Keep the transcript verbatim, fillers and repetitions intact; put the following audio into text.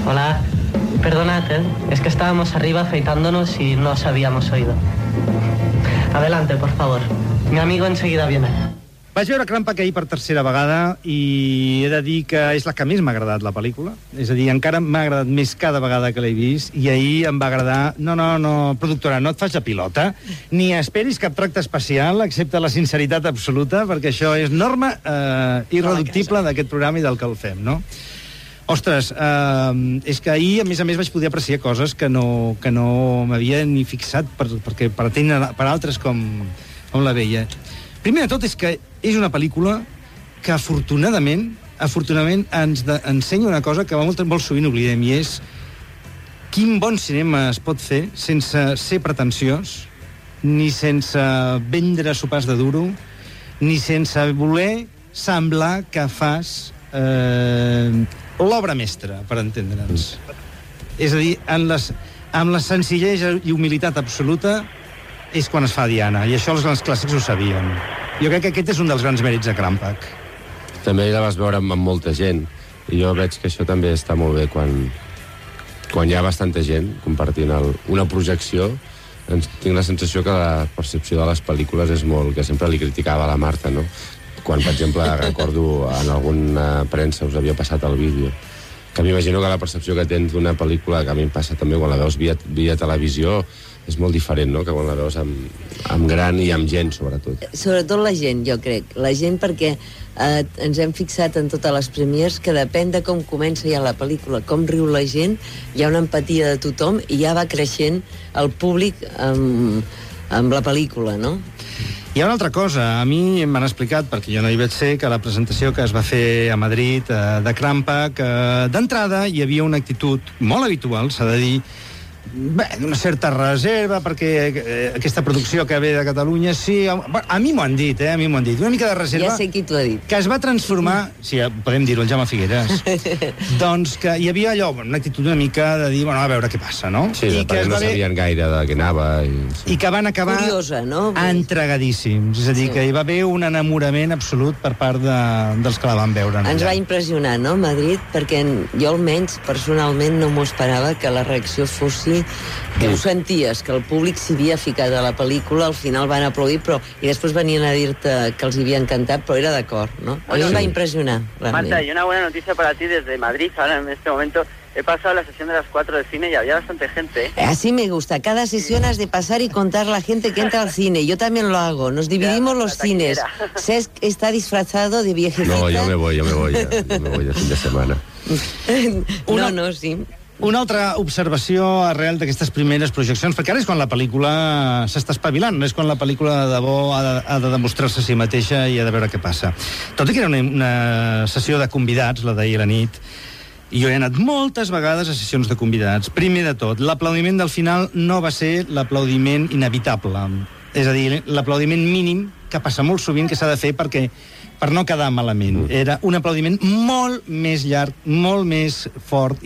Hola, perdonad, ¿eh? Es que estábamos arriba afeitándonos y no os habíamos oído. Adelante, por favor. Mi amigo enseguida viene. Vaig veure Cranpack ahir per tercera vegada i he de dir que és la que més m'ha agradat, la pel·lícula. És a dir, encara m'ha agradat més cada vegada que l'he vist i ahir em va agradar... No, no, no, productora, no et faig de pilota, ni esperis cap tracte especial, excepte la sinceritat absoluta, perquè això és norma eh, irreductible d'aquest programa i del que el fem, no? Ostres, eh, és que ahir, a més a més, vaig poder apreciar coses que no, que no m'havia ni fixat per, perquè per, atendre, per altres com, com la veia. Primer de tot és que és una pel·lícula que afortunadament, afortunadament ens de, ensenya una cosa que molt, molt sovint oblidem, i és quin bon cinema es pot fer sense ser pretensiós, ni sense vendre sopars de duro, ni sense voler semblar que fas eh, l'obra mestra, per entendre'ns. És a dir, en les, amb la senzillesa i humilitat absoluta és quan es fa Diana, i això els grans clàssics ho sabien. Jo crec que aquest és un dels grans mèrits de Cranpack. També la vas veure amb molta gent, i jo veig que això també està molt bé quan, quan hi ha bastanta gent compartint el, una projecció. Tinc la sensació que la percepció de les pel·lícules és molt... que sempre li criticava a la Marta, no? Quan, per exemple, recordo en alguna premsa us havia passat el vídeo, que m'imagino que la percepció que tens d'una pel·lícula, que a mi em passa també quan la veus via, via televisió, és molt diferent, no?, que quan la veus amb, amb gran i amb gent, sobretot. Sobretot la gent, jo crec. La gent perquè eh, ens hem fixat en totes les premiers que depèn de com comença ja la pel·lícula, com riu la gent, hi ha una empatia de tothom i ja va creixent el públic amb, amb la pel·lícula, no? Hi ha una altra cosa. A mi m'han explicat, perquè jo no hi vaig ser, que la presentació que es va fer a Madrid eh, de Cranpack, eh, d'entrada hi havia una actitud molt habitual, s'ha de dir, bé, una certa reserva, perquè eh, aquesta producció que ve de Catalunya, sí, a, a mi m'ho han dit, eh, a mi m'ho han dit, una mica de reserva... Ja sé qui t'ho ha dit. Que es va transformar, sí, podem dir-ho, el Jaume Figueres, doncs que hi havia allò, una actitud una mica de dir, bueno, a veure què passa, no? Sí, I que no sabien gaire de què anava. I, sí. I que van acabar curiosa, no? entregadíssims, és a dir, sí, que hi va haver un enamorament absolut per part de, dels que la van veure. Ens allà va impressionar, no, Madrid? Perquè jo almenys, personalment, no m'ho esperava que la reacció fos que ho senties, que el públic s'hi havia ficat a la pel·lícula, al final van aplaudir, però i després venien a dir-te que els havia encantat, però era d'acord, ¿no? A mí me va a impresionar, realmente. Marta, y una buena noticia para ti desde Madrid, ahora en este momento. He pasado la sesión de las cuatro del cine y había bastante gente, ¿eh? Así me gusta. Cada sesión has de pasar y contar la gente que entra al cine. Yo también lo hago. Nos dividimos los cines. Cesc está disfrazado de viejecita. No, yo me voy, yo me voy. Ya, yo me voy de fin de semana. No, no, sí. Una altra observació arrel d'aquestes primeres projeccions, perquè ara és quan la pel·lícula s'està espavilant, no és quan la pel·lícula de debò ha de, ha de demostrar-se a si mateixa i ha de veure què passa. Tot i que era una, una sessió de convidats, la d'ahir a la nit, i jo he anat moltes vegades a sessions de convidats. Primer de tot, l'aplaudiment del final no va ser l'aplaudiment inevitable. És a dir, l'aplaudiment mínim, que passa molt sovint, que s'ha de fer perquè per no quedar malament. Era un aplaudiment molt més llarg, molt més fort,